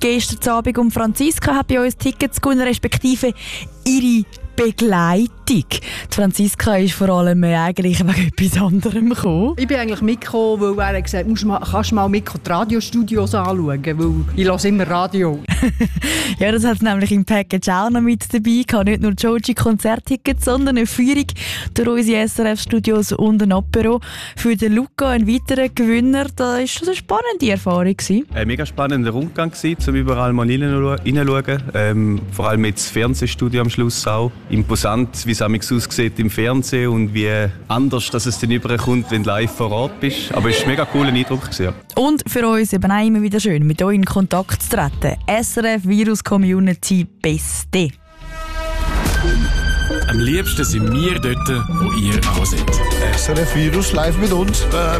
gestern Abend und Franziska hat bei uns Tickets gewonnen, respektive ihre Begleitung. Die Franziska ist vor allem eigentlich wegen etwas anderem gekommen. Ich bin eigentlich mitgekommen, weil er hat gesagt, kannst du mal die Radiostudios anschauen, weil ich höre immer Radio. Ja, das hat es nämlich im Package auch noch mit dabei gehabt. Nicht nur Joji Konzerttickets, sondern eine Führung durch unsere SRF-Studios und ein Apero. Für den Luca, ein weiterer Gewinner, das war eine spannende Erfahrung. Ein mega spannender Rundgang gewesen, um überall mal hineinschauen. Vor allem jetzt das Fernsehstudio am Schluss auch. Imposant, wie es aussieht im Fernsehen und wie anders dass es dann überkommt, wenn du live vor Ort bist. Aber es war ein mega cooler Eindruck gewesen. Und für uns eben auch immer wieder schön, mit euch in Kontakt zu treten. SRF Virus Community Beste. Am liebsten sind wir dort, wo ihr auch seid. SRF Virus live mit uns.